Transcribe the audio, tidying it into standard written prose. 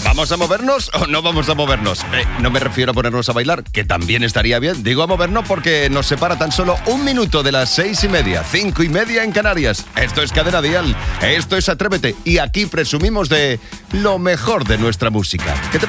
¿Vamos a movernos o no vamos a movernos? No me refiero a ponernos a bailar, que también estaría bien. Digo a movernos porque nos separa tan solo un minuto de las 6:30, 5:30 en Canarias. Esto es Cadena Dial, esto es Atrévete y aquí presumimos de lo mejor de nuestra música. ¿Qué te parece?